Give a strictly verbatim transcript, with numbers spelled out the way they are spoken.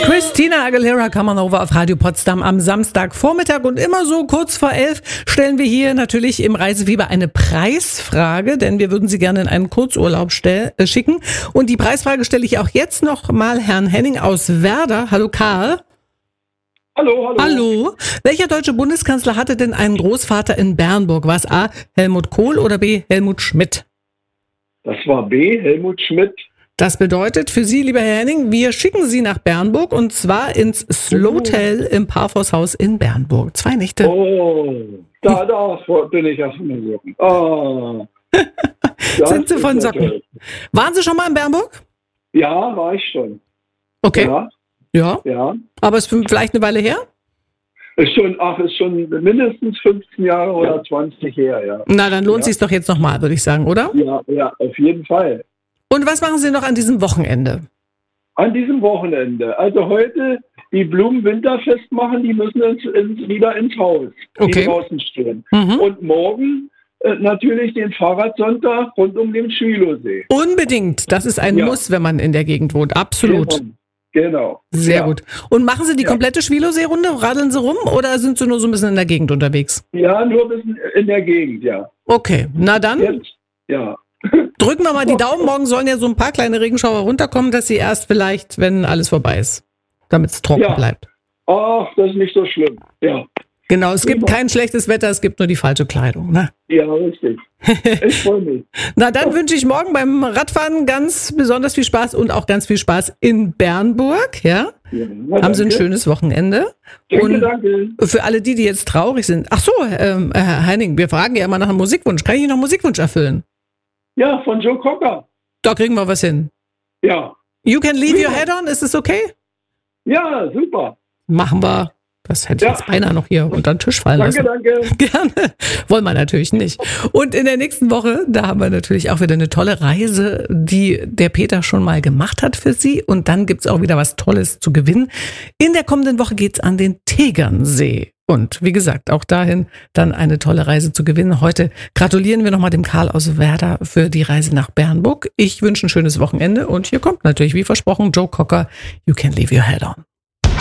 Christina Aguilera, Come On Over auf Radio Potsdam am Samstagvormittag und immer so kurz vor elf stellen wir hier natürlich im Reisefieber eine Preisfrage, denn wir würden Sie gerne in einen Kurzurlaub stell, äh, schicken. Und die Preisfrage stelle ich auch jetzt noch mal Herrn Henning aus Werder. Hallo Karl. Hallo, hallo. Hallo. Welcher deutsche Bundeskanzler hatte denn einen Großvater in Bernburg? War es A. Helmut Kohl oder B. Helmut Schmidt? Das war B. Helmut Schmidt. Das bedeutet für Sie, lieber Herr Henning, wir schicken Sie nach Bernburg und zwar ins Slowtel im Parforce-Haus in Bernburg. Zwei Nächte. Oh, da, da bin ich erst mal Socken. Oh, Sind Sie von Socken? Toll. Waren Sie schon mal in Bernburg? Ja, war ich schon. Okay. Ja. Ja. ja. Aber ist vielleicht eine Weile her? Ist schon, ach, ist schon mindestens fünfzehn Jahre oder zwanzig her, ja. Na, dann lohnt ja. es sich doch jetzt nochmal, würde ich sagen, oder? Ja, ja, auf jeden Fall. Und was machen Sie noch an diesem Wochenende? An diesem Wochenende. Also heute die Blumen winterfest machen, die müssen ins, ins, wieder ins Haus, okay. die draußen stehen. Mhm. Und morgen äh, natürlich den Fahrradsonntag rund um den Schwilosee. Unbedingt. Das ist ein ja. Muss, wenn man in der Gegend wohnt. Absolut. Genau. Genau. Sehr ja. gut. Und machen Sie die ja. komplette Schwilosee-Runde? Radeln Sie rum oder sind Sie nur so ein bisschen in der Gegend unterwegs? Ja, nur ein bisschen in der Gegend, ja. Okay, na dann Jetzt, ja. drücken wir mal die Daumen. Morgen sollen ja so ein paar kleine Regenschauer runterkommen, dass Sie erst vielleicht, wenn alles vorbei ist, damit es trocken ja. bleibt. Ach, das ist nicht so schlimm. Ja. Genau, es gibt kein schlechtes Wetter, es gibt nur die falsche Kleidung. Ne? Ja, richtig. Ich freue mich. Na, dann wünsche ich morgen beim Radfahren ganz besonders viel Spaß und auch ganz viel Spaß in Bernburg. Ja? Ja, haben Sie ein schönes Wochenende. Danke, und danke. Für alle die, die jetzt traurig sind. Ach so, ähm, Herr Henning, wir fragen ja immer nach einem Musikwunsch. Kann ich Ihnen noch einen Musikwunsch erfüllen? Ja, von Joe Cocker. Da kriegen wir was hin. Ja. You Can Leave super. Your Head On, ist es okay? Ja, super. Machen wir. Das hätte ich ja. jetzt beinahe noch hier unter den Tisch fallen danke, lassen. Danke, danke. Gerne. Wollen wir natürlich nicht. Und in der nächsten Woche, da haben wir natürlich auch wieder eine tolle Reise, die der Peter schon mal gemacht hat für Sie. Und dann gibt's auch wieder was Tolles zu gewinnen. In der kommenden Woche geht's an den Tegernsee. Und wie gesagt, auch dahin dann eine tolle Reise zu gewinnen. Heute gratulieren wir nochmal dem Karl aus Werder für die Reise nach Bernburg. Ich wünsche ein schönes Wochenende. Und hier kommt natürlich, wie versprochen, Joe Cocker, You Can Leave Your Head On.